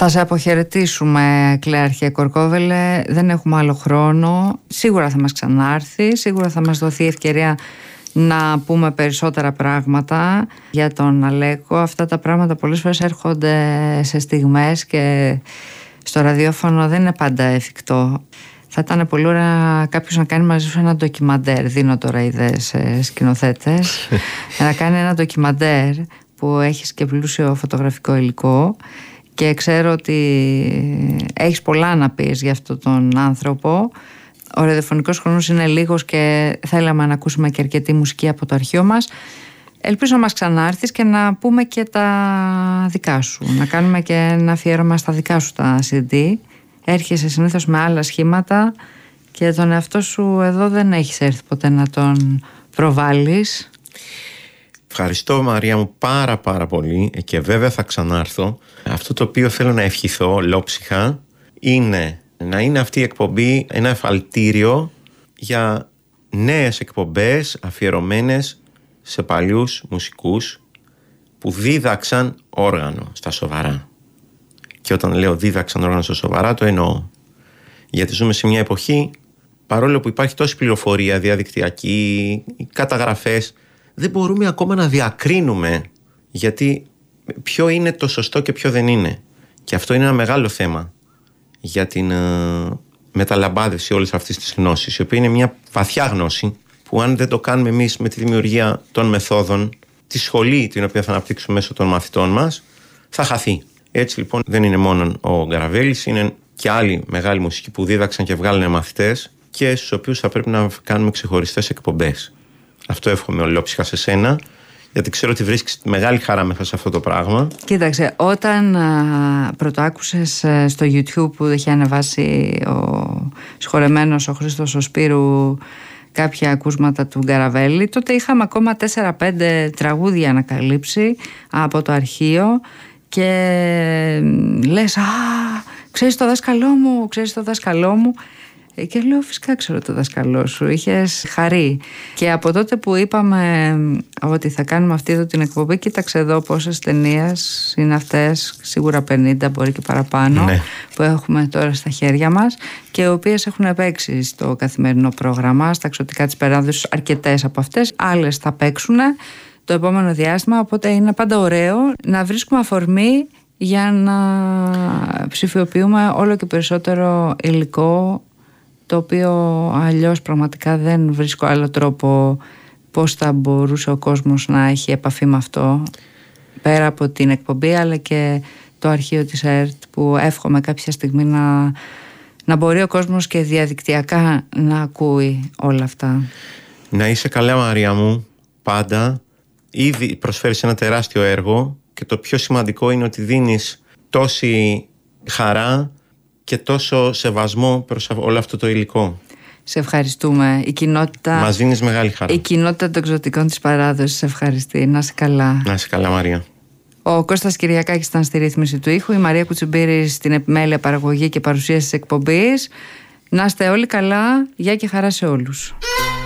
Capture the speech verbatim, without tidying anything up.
Θα σε αποχαιρετήσουμε, Κλέαρχε Κορκόβελε. Δεν έχουμε άλλο χρόνο. Σίγουρα θα μας ξανάρθει, σίγουρα θα μας δοθεί ευκαιρία να πούμε περισσότερα πράγματα για τον Αλέκο. Αυτά τα πράγματα πολλές φορές έρχονται σε στιγμές και στο ραδιόφωνο δεν είναι πάντα εφικτό. Θα ήταν πολύ ωραία κάποιος να κάνει μαζί σου ένα ντοκιμαντέρ. Δίνω τώρα ιδέες σε σκηνοθέτες. Να κάνει ένα ντοκιμαντέρ που έχεις και πλούσιο φωτογραφικό υλικό. Και ξέρω ότι έχεις πολλά να πεις για αυτόν τον άνθρωπο. Ο ραδιοφωνικός χρόνος είναι λίγος και θέλαμε να ακούσουμε και αρκετή μουσική από το αρχείο μας. Ελπίζω να μας ξανάρθεις και να πούμε και τα δικά σου. Να κάνουμε και ένα αφιέρωμα στα δικά σου τα σι ντι. Έρχεσαι συνήθως με άλλα σχήματα και τον εαυτό σου εδώ δεν έχεις έρθει ποτέ να τον προβάλλεις. Ευχαριστώ, Μαρία μου, πάρα πάρα πολύ και βέβαια θα ξανάρθω. Αυτό το οποίο θέλω να ευχηθώ ολόψυχα είναι να είναι αυτή η εκπομπή ένα εφαλτήριο για νέες εκπομπές αφιερωμένες σε παλιούς μουσικούς που δίδαξαν όργανο στα σοβαρά. Και όταν λέω δίδαξαν όργανο στα σοβαρά το εννοώ. Γιατί ζούμε σε μια εποχή, παρόλο που υπάρχει τόση πληροφορία διαδικτυακή, καταγραφές, δεν μπορούμε ακόμα να διακρίνουμε γιατί ποιο είναι το σωστό και ποιο δεν είναι. Και αυτό είναι ένα μεγάλο θέμα για την uh, μεταλαμπάδευση όλης αυτής της γνώσης, η οποία είναι μια βαθιά γνώση που αν δεν το κάνουμε εμείς με τη δημιουργία των μεθόδων, τη σχολή την οποία θα αναπτύξουμε μέσω των μαθητών μας, θα χαθεί. Έτσι λοιπόν δεν είναι μόνο ο Γκαραβέλης, είναι και άλλοι μεγάλοι μουσικοί που δίδαξαν και βγάλανε μαθητές και στους οποίους θα πρέπει να κάνουμε ξεχωριστές εκπομπές. Αυτό εύχομαι ολόψυχα σε σένα, γιατί ξέρω ότι βρίσκεις μεγάλη χαρά μέσα σε αυτό το πράγμα. Κοίταξε, όταν α, πρωτοάκουσες α, στο YouTube που είχε ανεβάσει ο συγχωρεμένος ο Χρήστος ο Σπύρου κάποια ακούσματα του Γκαραβέλη, τότε είχαμε ακόμα τέσσερα πέντε τραγούδια ανακαλύψει από το αρχείο και λες, α, ξέρεις το δάσκαλό μου, ξέρεις το δάσκαλό μου. Και λέω φυσικά ξέρω το δάσκαλό σου, είχες χαρεί. Και από τότε που είπαμε ότι θα κάνουμε αυτή εδώ την εκπομπή, κοίταξε εδώ πόσες ταινίες είναι αυτές, σίγουρα πενήντα μπορεί και παραπάνω, ναι, που έχουμε τώρα στα χέρια μας και οι οποίες έχουν παίξει στο καθημερινό πρόγραμμα, στα εξωτικά της Περάνδωσης, αρκετές από αυτές, άλλες θα παίξουν το επόμενο διάστημα, οπότε είναι πάντα ωραίο να βρίσκουμε αφορμή για να ψηφιοποιούμε όλο και περισσότερο υλικό, το οποίο αλλιώς πραγματικά δεν βρίσκω άλλο τρόπο πώς θα μπορούσε ο κόσμος να έχει επαφή με αυτό, πέρα από την εκπομπή αλλά και το αρχείο της ΕΡΤ, που εύχομαι κάποια στιγμή να, να μπορεί ο κόσμος και διαδικτυακά να ακούει όλα αυτά. Να είσαι καλά, Μαρία μου, πάντα. Ήδη προσφέρεις ένα τεράστιο έργο και το πιο σημαντικό είναι ότι δίνεις τόση χαρά και τόσο σεβασμό προς όλο αυτό το υλικό. Σε ευχαριστούμε. Η κοινότητα, μας δίνεις μεγάλη χαρά. Η κοινότητα των εξωτικών της παράδοσης σε ευχαριστεί. Να είσαι καλά. Να είσαι καλά, Μαρία. Ο Κώστας Κυριακάκης ήταν στη ρύθμιση του ήχου, η Μαρία Κουτσουμπύρη στην επιμέλεια παραγωγή και παρουσίαση της εκπομπής. Να είστε όλοι καλά. Γεια και χαρά σε όλους.